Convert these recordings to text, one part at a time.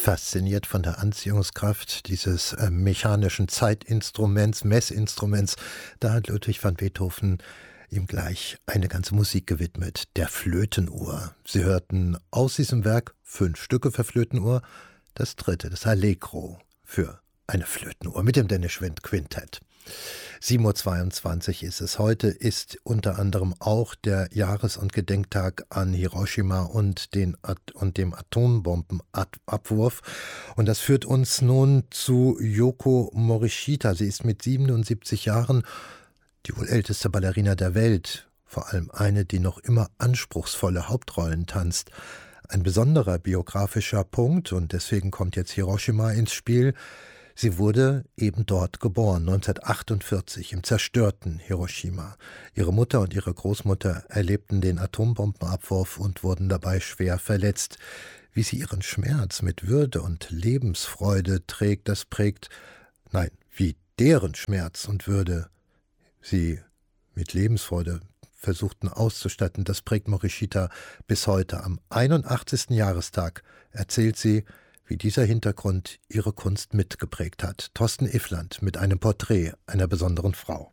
fasziniert von der Anziehungskraft dieses mechanischen Zeitinstruments, Messinstruments. Da hat Ludwig van Beethoven ihm gleich eine ganze Musik gewidmet, der Flötenuhr. Sie hörten aus diesem Werk 5 Stücke für Flötenuhr, das 3., das Allegro für eine Flötenuhr mit dem Dennis Wind Quintett. 7:22 Uhr ist es. Heute ist unter anderem auch der Jahres- und Gedenktag an Hiroshima und dem Atombombenabwurf. Und das führt uns nun zu Yoko Morishita. Sie ist mit 77 Jahren die wohl älteste Ballerina der Welt. Vor allem eine, die noch immer anspruchsvolle Hauptrollen tanzt. Ein besonderer biografischer Punkt, und deswegen kommt jetzt Hiroshima ins Spiel. Sie wurde eben dort geboren, 1948, im zerstörten Hiroshima. Ihre Mutter und ihre Großmutter erlebten den Atombombenabwurf und wurden dabei schwer verletzt. Wie sie ihren Schmerz mit Würde und Lebensfreude trägt, wie deren Schmerz und Würde sie mit Lebensfreude versuchten auszustatten, das prägt Morishita bis heute. Am 81. Jahrestag erzählt sie, wie dieser Hintergrund ihre Kunst mitgeprägt hat. Thorsten Iffland mit einem Porträt einer besonderen Frau.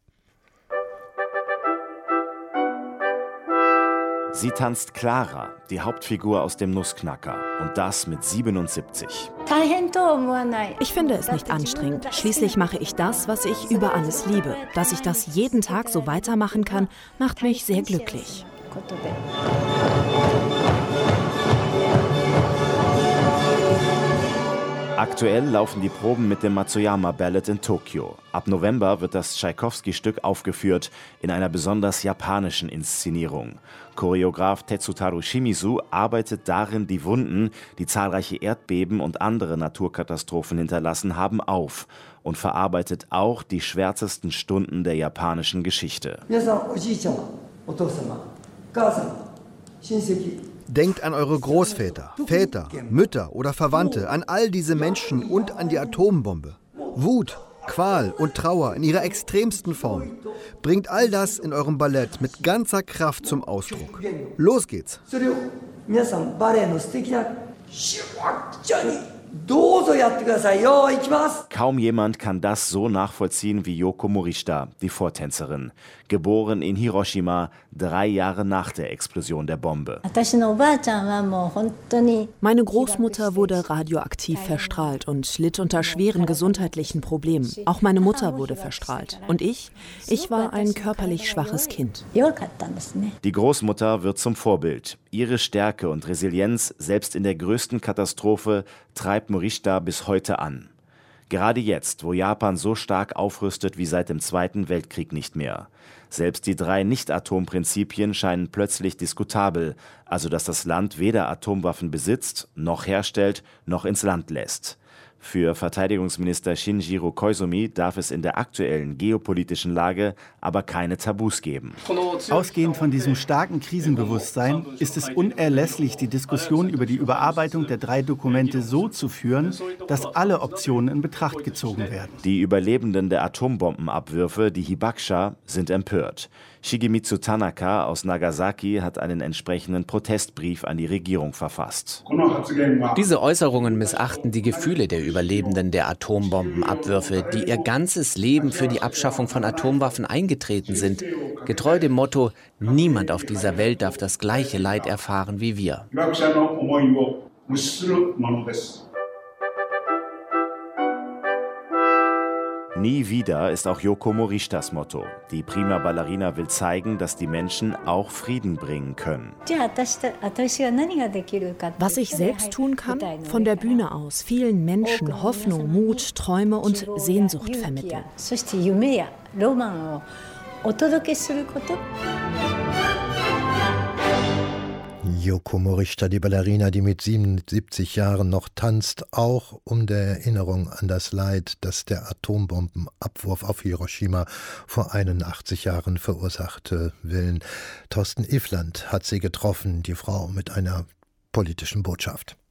Sie tanzt Clara, die Hauptfigur aus dem Nussknacker, und das mit 77. Ich finde es nicht anstrengend. Schließlich mache ich das, was ich über alles liebe. Dass ich das jeden Tag so weitermachen kann, macht mich sehr glücklich. Aktuell laufen die Proben mit dem Matsuyama Ballet in Tokio. Ab November wird das Tschaikowski-Stück aufgeführt in einer besonders japanischen Inszenierung. Choreograf Tetsutaru Shimizu arbeitet darin die Wunden, die zahlreiche Erdbeben und andere Naturkatastrophen hinterlassen haben, auf und verarbeitet auch die schwärzesten Stunden der japanischen Geschichte. Denkt an eure Großväter, Väter, Mütter oder Verwandte, an all diese Menschen und an die Atombombe. Wut, Qual und Trauer in ihrer extremsten Form. Bringt all das in eurem Ballett mit ganzer Kraft zum Ausdruck. Los geht's! Kaum jemand kann das so nachvollziehen wie Yoko Morishita, die Vortänzerin. Geboren in Hiroshima, 3 Jahre nach der Explosion der Bombe. Meine Großmutter wurde radioaktiv verstrahlt und litt unter schweren gesundheitlichen Problemen. Auch meine Mutter wurde verstrahlt. Und ich war ein körperlich schwaches Kind. Die Großmutter wird zum Vorbild. Ihre Stärke und Resilienz, selbst in der größten Katastrophe, treibt Morishita bis heute an. Gerade jetzt, wo Japan so stark aufrüstet wie seit dem Zweiten Weltkrieg nicht mehr. Selbst die 3 Nicht-Atom-Prinzipien scheinen plötzlich diskutabel, also dass das Land weder Atomwaffen besitzt, noch herstellt, noch ins Land lässt. Für Verteidigungsminister Shinjiro Koizumi darf es in der aktuellen geopolitischen Lage aber keine Tabus geben. Ausgehend von diesem starken Krisenbewusstsein ist es unerlässlich, die Diskussion über die Überarbeitung der 3 Dokumente so zu führen, dass alle Optionen in Betracht gezogen werden. Die Überlebenden der Atombombenabwürfe, die Hibakusha, sind empört. Shigemitsu Tanaka aus Nagasaki hat einen entsprechenden Protestbrief an die Regierung verfasst. Diese Äußerungen missachten die Gefühle der Überlebenden der Atombombenabwürfe, die ihr ganzes Leben für die Abschaffung von Atomwaffen eingetreten sind. Getreu dem Motto, niemand auf dieser Welt darf das gleiche Leid erfahren wie wir. Nie wieder ist auch Yoko Morishitas Motto. Die prima Ballerina will zeigen, dass die Menschen auch Frieden bringen können. Was ich selbst tun kann, von der Bühne aus vielen Menschen Hoffnung, Mut, Träume und Sehnsucht vermitteln. Yoko Morishita, die Ballerina, die mit 77 Jahren noch tanzt, auch um der Erinnerung an das Leid, das der Atombombenabwurf auf Hiroshima vor 81 Jahren verursachte, willen. Thorsten Iffland hat sie getroffen, die Frau mit einer politischen Botschaft.